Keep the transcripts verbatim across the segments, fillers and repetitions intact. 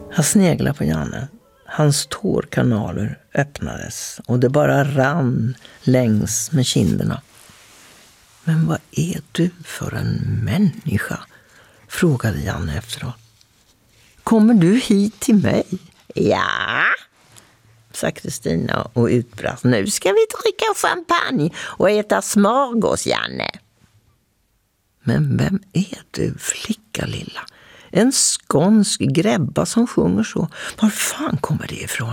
Jag sneglade på Janne. Hans tårkanaler öppnades och det bara rann längs med kinderna. Men vad är du för en människa? Frågade Janne efteråt. Kommer du hit till mig? Ja, sa Kristina och utbrast. Nu ska vi dricka champagne och äta smörgås, Janne. Men vem är du, flicka lilla? En skånsk gräbba som sjunger så. Var fan kommer det ifrån?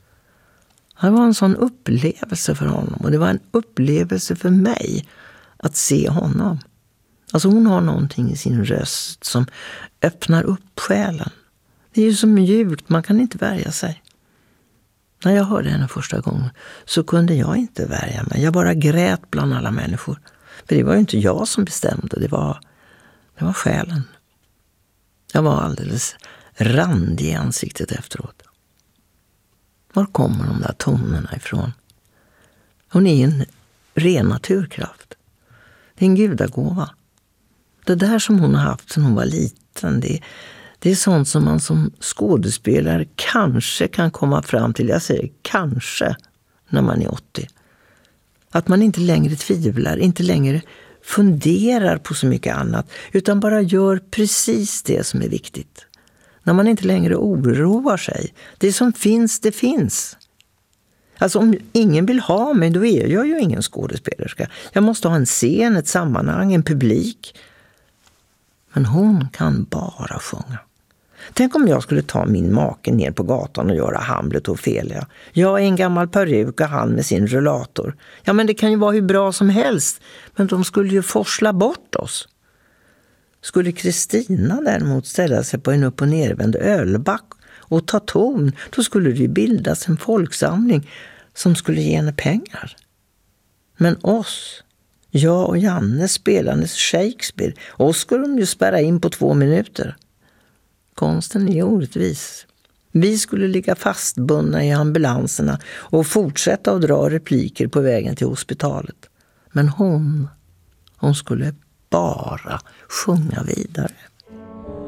Det var en sån upplevelse för honom. Och det var en upplevelse för mig att se honom. Alltså hon har någonting i sin röst som öppnar upp själen. Det är ju så mjukt, man kan inte värja sig. När jag hörde henne första gången så kunde jag inte värja mig. Jag bara grät bland alla människor. För det var ju inte jag som bestämde, det var, det var själen. Jag var alldeles randig i ansiktet efteråt. Var kommer de där tonerna ifrån? Hon är en ren naturkraft. Det är en gudagåva. Det där som hon har haft sedan hon var liten, det, det är sånt som man som skådespelare kanske kan komma fram till. Jag säger kanske när man är åttio. Att man inte längre tvivlar, inte längre funderar på så mycket annat, utan bara gör precis det som är viktigt. När man inte längre oroar sig. Det som finns, det finns. Alltså om ingen vill ha mig, då är jag ju ingen skådespelerska. Jag måste ha en scen, ett sammanhang, en publik. Men hon kan bara sjunga. Tänk om jag skulle ta min make ner på gatan och göra Hamlet och Ophelia. Jag är en gammal peruk och han med sin rullator. Ja, men det kan ju vara hur bra som helst. Men de skulle ju forsla bort oss. Skulle Kristina däremot ställa sig på en upp- och nervänd ölback och ta ton, då skulle det ju bildas en folksamling som skulle ge henne pengar. Men oss, jag och Janne spelandes Shakespeare, oss skulle de ju spärra in på två minuter. Konsten är orättvis. Vi skulle ligga fastbundna i ambulanserna och fortsätta att dra repliker på vägen till hospitalet. Men hon, hon skulle bara sjunga vidare.